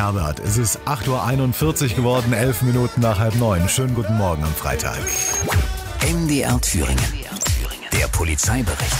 Herbert. Es ist 8.41 Uhr geworden, 11 Minuten nach 8:30. Schönen guten Morgen am Freitag. MDR Thüringen. Der Polizeibericht.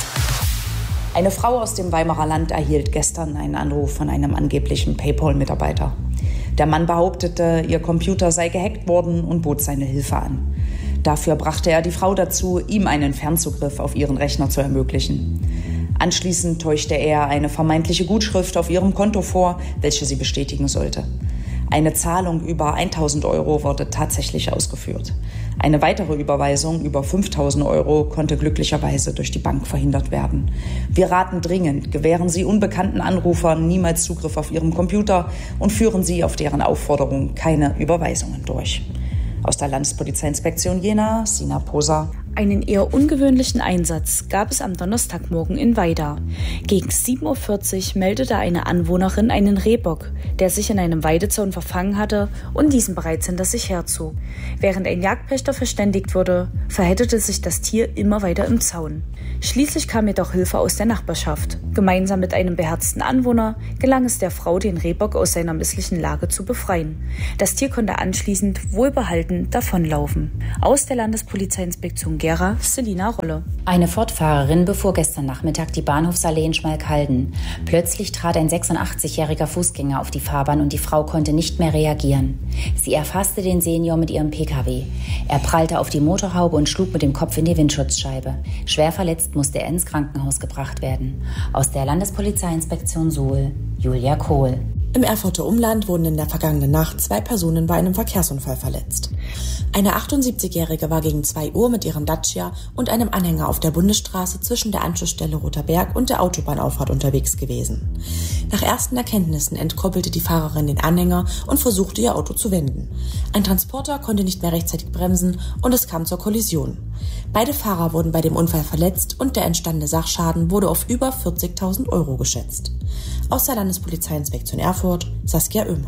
Eine Frau aus dem Weimarer Land erhielt gestern einen Anruf von einem angeblichen PayPal-Mitarbeiter. Der Mann behauptete, ihr Computer sei gehackt worden und bot seine Hilfe an. Dafür brachte er die Frau dazu, ihm einen Fernzugriff auf ihren Rechner zu ermöglichen. Anschließend täuschte er eine vermeintliche Gutschrift auf ihrem Konto vor, welche sie bestätigen sollte. Eine Zahlung über 1.000 Euro wurde tatsächlich ausgeführt. Eine weitere Überweisung über 5.000 Euro konnte glücklicherweise durch die Bank verhindert werden. Wir raten dringend, gewähren Sie unbekannten Anrufern niemals Zugriff auf Ihrem Computer und führen Sie auf deren Aufforderung keine Überweisungen durch. Aus der Landespolizeiinspektion Jena, Sina Poser. Einen eher ungewöhnlichen Einsatz gab es am Donnerstagmorgen in Weida. Gegen 7.40 Uhr meldete eine Anwohnerin einen Rehbock, der sich in einem Weidezaun verfangen hatte und diesen bereits hinter sich herzog. Während ein Jagdpächter verständigt wurde, verhedderte sich das Tier immer weiter im Zaun. Schließlich kam jedoch Hilfe aus der Nachbarschaft. Gemeinsam mit einem beherzten Anwohner gelang es der Frau, den Rehbock aus seiner misslichen Lage zu befreien. Das Tier konnte anschließend wohlbehalten davonlaufen. Aus der Landespolizeiinspektion Gera, Selina Rolle. Eine Fortfahrerin befuhr gestern Nachmittag die Bahnhofsallee in Schmalkalden. Plötzlich trat ein 86-jähriger Fußgänger auf die Fahrbahn und die Frau konnte nicht mehr reagieren. Sie erfasste den Senior mit ihrem Pkw. Er prallte auf die Motorhaube und schlug mit dem Kopf in die Windschutzscheibe. Schwer verletzt musste er ins Krankenhaus gebracht werden. Aus der Landespolizeiinspektion Suhl, Julia Kohl. Im Erfurter Umland wurden in der vergangenen Nacht 2 Personen bei einem Verkehrsunfall verletzt. Eine 78-Jährige war gegen 2 Uhr mit ihrem Dacia und einem Anhänger auf der Bundesstraße zwischen der Anschlussstelle Roter Berg und der Autobahnauffahrt unterwegs gewesen. Nach ersten Erkenntnissen entkoppelte die Fahrerin den Anhänger und versuchte, ihr Auto zu wenden. Ein Transporter konnte nicht mehr rechtzeitig bremsen und es kam zur Kollision. Beide Fahrer wurden bei dem Unfall verletzt und der entstandene Sachschaden wurde auf über 40.000 Euro geschätzt. Aus der Landespolizeiinspektion Erfurt, Saskia Oehme.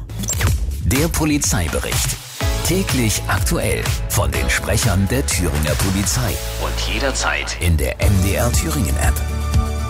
Der Polizeibericht. Täglich aktuell von den Sprechern der Thüringer Polizei und jederzeit in der MDR Thüringen App.